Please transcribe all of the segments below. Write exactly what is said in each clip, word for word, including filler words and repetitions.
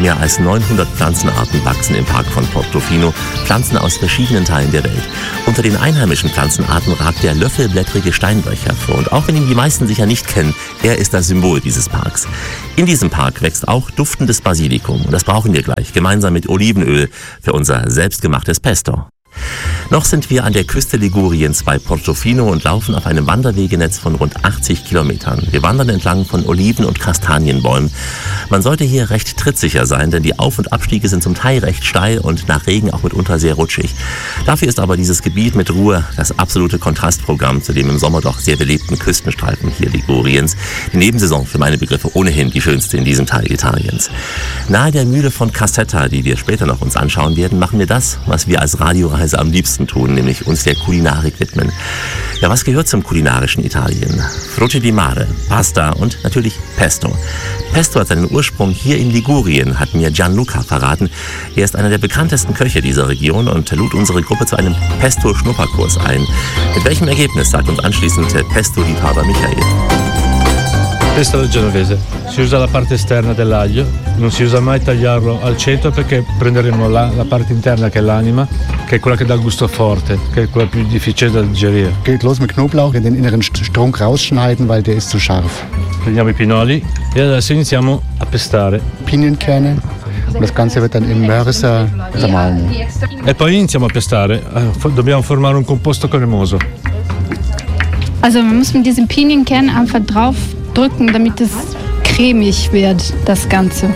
Mehr als neunhundert Pflanzenarten wachsen im Park von Portofino, Pflanzen aus verschiedenen Teilen der Welt. Unter den einheimischen Pflanzenarten ragt der löffelblättrige Steinbrech hervor. Und auch wenn ihn die meisten sicher nicht kennen, er ist das Symbol dieses Parks. In diesem Park wächst auch duftendes Basilikum. Und das brauchen wir gleich, gemeinsam mit Olivenöl für unser selbstgemachtes Pesto. Noch sind wir an der Küste Liguriens bei Portofino und laufen auf einem Wanderwegenetz von rund achtzig Kilometern. Wir wandern entlang von Oliven- und Kastanienbäumen. Man sollte hier recht trittsicher sein, denn die Auf- und Abstiege sind zum Teil recht steil und nach Regen auch mitunter sehr rutschig. Dafür ist aber dieses Gebiet mit Ruhe das absolute Kontrastprogramm zu dem im Sommer doch sehr belebten Küstenstreifen hier Liguriens. Die Nebensaison für meine Begriffe ohnehin die schönste in diesem Teil Italiens. Nahe der Mühle von Cassetta, die wir später noch uns anschauen werden, machen wir das, was wir als Radioreise am liebsten tun, nämlich uns der Kulinarik widmen. Ja, was gehört zum kulinarischen Italien? Frutti di mare, Pasta und natürlich Pesto. Pesto hat seinen Ursprung hier in Ligurien, hat mir Gianluca verraten. Er ist einer der bekanntesten Köche dieser Region und lud unsere Gruppe zu einem Pesto-Schnupperkurs ein. Mit welchem Ergebnis, sagt uns anschließend der Pesto-Liebhaber Michael. Pesto alla genovese, si usa la parte esterna dell'aglio, non si usa mai tagliarlo al centro perché prenderemo la, la parte interna che è l'anima, che è quella che dà il gusto forte, che è quella più difficile da digerire. Geht los mit Knoblauch, den inneren Strunk rausschneiden, weil der ist zu scharf. Prendiamo i pinoli e adesso iniziamo a pestare. Pinienkerne. Und das Ganze wird dann im Mörser zermahlen. E poi iniziamo a pestare, dobbiamo formare un composto cremoso. Also man muss mit diesem Pinienkern einfach drauf drücken, damit es cremig wird, das Ganze.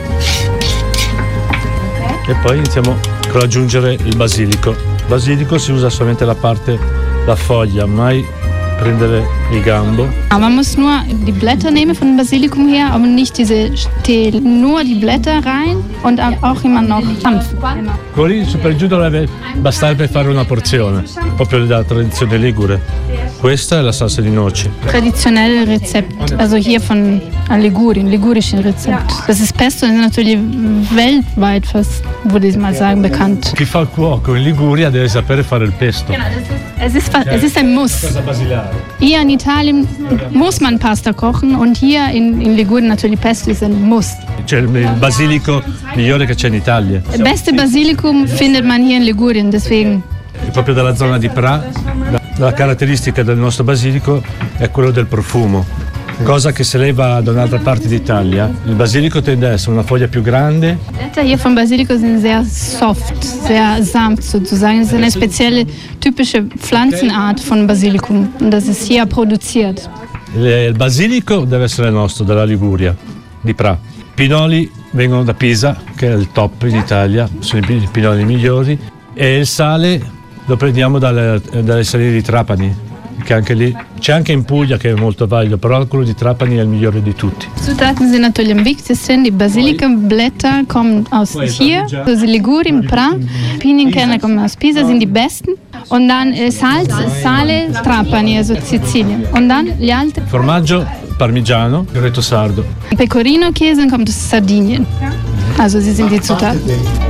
E poi iniziamo con aggiungere il basilico. Il basilico si usa solamente la parte, la foglia, mai prendere il gambo. Aber man muss nur die Blätter nehmen von dem Basilikum her, aber nicht diese Stiel. Nur die Blätter rein und auch immer noch Hanf. Così su per giù dovrebbe bastare per fare una porzione, proprio della tradizione ligure. Questa è la salsa di noci. Traditionelle Rezept, also hier von Ligurien, ligurischen Rezept. Das ist Pesto, das ist natürlich weltweit fast, würde ich mal sagen, bekannt. Chi fa il cuoco in Liguria deve sapere fare il pesto. Es ist, es ist ein Muss. Hier in Italien muss man Pasta kochen und hier in, in Ligurien natürlich Pesto ist ein Muss. C'è il basilico migliore che c'è in Italia. Das beste Basilikum findet man hier in Ligurien, deswegen. Proprio dalla zona di Pra, la caratteristica del nostro basilico è quello del profumo. Cosa che se lei va da un'altra parte d'Italia, il basilico tende a essere una foglia più grande. Die Blätter hier von Basilikum sind sehr soft, sehr sanft sozusagen. Das ist eine spezielle, typische Pflanzenart von Basilikum und das ist hier produziert. Il basilico deve essere nostro, della Liguria, di Pra. Pinoli vengono da Pisa, che è il top in Italia, sono i pinoli migliori. E il sale lo prendiamo dalle, dalle saline di Trapani, che anche lì c'è anche in Puglia che è molto valido, però quello di Trapani è il migliore di tutti. Zutaten sind natürlich am wichtigsten. Die Basilikumblätter kommen aus hier, aus Ligurien, Pra. Pinienkerne kommen aus Pisa, sind die besten. Und dann äh, Salz, Sale, Trapani, also Sizilien. Und dann gli altri. Formaggio parmigiano, Greto Sardo. Pecorino-Käse kommt aus Sardinien. Also sie sind die Zutaten.